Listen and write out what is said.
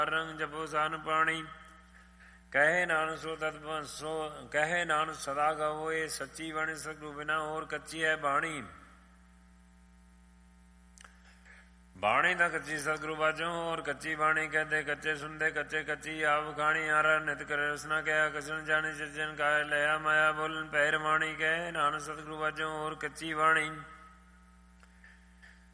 ਰੰਗ ਜਪੋ ਸਨ ਪਾਣੀ। ਕਹੇ ਨਾਨਕ ਕਹੇ ਨਾਨਕ ਸਦਾ ਗਵੋ ਇਹ ਸੱਚੀ ਬਾਣੀ ਸਤਿਗੁਰੂ ਬਿਨਾ ਹੋਰ ਕੱਚੀ ਹੈ ਬਾਣੀ। ਬਾਣੀ ਤਾਂ ਕੱਚੀ ਸਤਿਗੁਰੂ ਬਾਝੋਂ ਹੋਰ ਕੱਚੀ ਬਾਣੀ। ਕਹਿੰਦੇ ਕੱਚੇ ਸੁਣਦੇ ਕੱਚੇ ਕੱਚੀ ਆਪ ਖਾਣੀ। ਆਰਾ ਨਿਤ ਕਰੇ ਰਸਨਾ ਕਿਹਾ ਕਸਣ ਜਾਣੀ ਸਿਰਜਣ ਕਾਇ ਲਿਆ ਮਾਇਆ ਬੋਲਣ ਪੈ ਰਮਾਣੀ। ਕਹੇ ਨਾਨਕ ਸਤਿਗੁਰੂ ਬਾਝੋਂ ਹੋਰ ਕੱਚੀ ਬਾਣੀ।